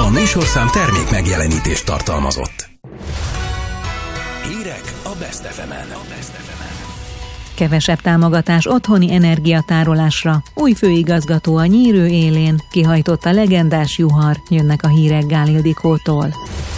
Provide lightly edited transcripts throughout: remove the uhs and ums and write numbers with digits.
A műsorszám termék megjelenítést tartalmazott. Hírek a Best FM-en. Kevesebb támogatás otthoni energiatárolásra. Új főigazgató a Nyírő élén, kihajtott a legendás juhar, jönnek a hírek Gál Ildikótól.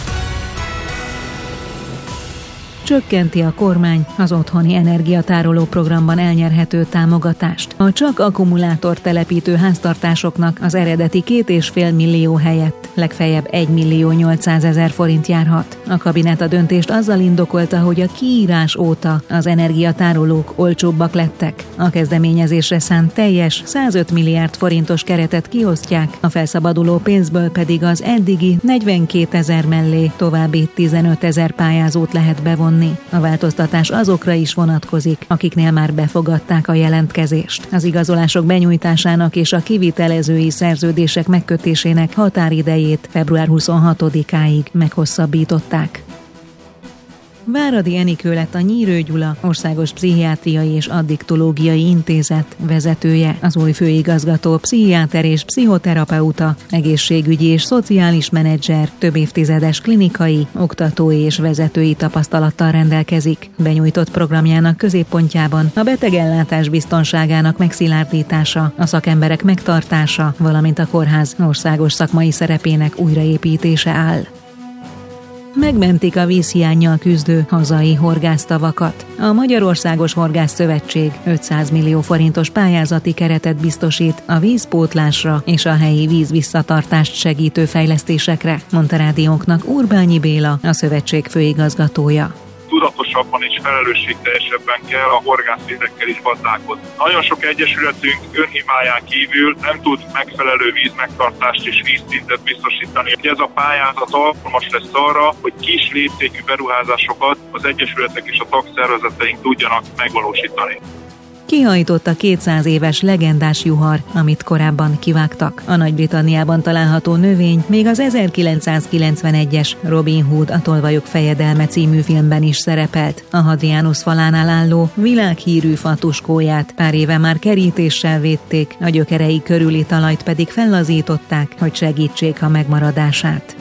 Csökkenti a kormány az otthoni energiatároló programban elnyerhető támogatást. A csak akkumulátor telepítő háztartásoknak az eredeti 2,5 millió helyett legfeljebb 1.800.000 forint járhat. A kabinet a döntést azzal indokolta, hogy a kiírás óta az energiatárolók olcsóbbak lettek. A kezdeményezésre szánt teljes 105 milliárd forintos keretet kiosztják, a felszabaduló pénzből pedig az eddigi 42 000 mellé további 15 000 pályázót lehet bevonni. A változtatás azokra is vonatkozik, akiknél már befogadták a jelentkezést. Az igazolások benyújtásának és a kivitelezői szerződések megkötésének határidejét február 26-áig meghosszabbították. Váradi Enikő lett a Nyírő Gyula Országos Pszichiátriai és Addiktológiai Intézet vezetője. Az új főigazgató pszichiáter és pszichoterapeuta, egészségügyi és szociális menedzser, több évtizedes klinikai, oktatói és vezetői tapasztalattal rendelkezik. Benyújtott programjának középpontjában a betegellátás biztonságának megszilárdítása, a szakemberek megtartása, valamint a kórház országos szakmai szerepének újraépítése áll. Megmentik a vízhiánnyal küzdő hazai horgásztavakat. A Magyarországos Horgászszövetség 500 millió forintos pályázati keretet biztosít a vízpótlásra és a helyi vízvisszatartást segítő fejlesztésekre, mondta rádiónknak Urbányi Béla, a szövetség főigazgatója. Tudatosabban és felelősségteljesebben kell a horgászvizekkel is gazdálkodni. Nagyon sok egyesületünk önhibáján kívül nem tud megfelelő vízmegtartást és vízszintet biztosítani. Ez a pályázat alkalmas lesz arra, hogy kis léptékű beruházásokat az egyesületek és a tagszervezeteink tudjanak megvalósítani. Kihajtott a 200 éves legendás juhar, amit korábban kivágtak. A Nagy-Britanniában található növény még az 1991-es Robin Hood a Tolvajok fejedelme című filmben is szerepelt. A Hadrianus falánál álló világhírű fatuskóját pár éve már kerítéssel védték, a gyökerei körüli talajt pedig fellazították, hogy segítsék a megmaradását.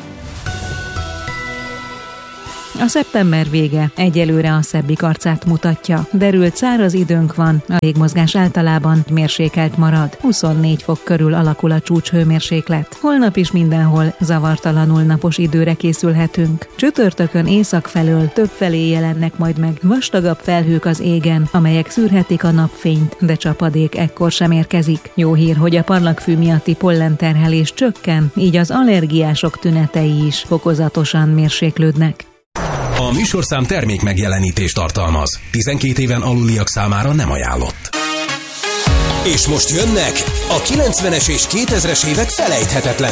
A szeptember vége egyelőre a szebbik arcát mutatja. Derült száraz időnk van, a légmozgás általában mérsékelt marad. 24 fok körül alakul a csúcshőmérséklet. Holnap is mindenhol zavartalanul napos időre készülhetünk. Csütörtökön észak felől többfelé jelennek majd meg vastagabb felhők az égen, amelyek szűrhetik a napfényt, de csapadék ekkor sem érkezik. Jó hír, hogy a parlagfű miatti pollenterhelés csökken, így az allergiások tünetei is fokozatosan mérséklődnek. A műsorszám termék megjelenítést tartalmaz. 12 éven aluliak számára nem ajánlott. És most jönnek a 90-es és 2000-es évek felejthetetlen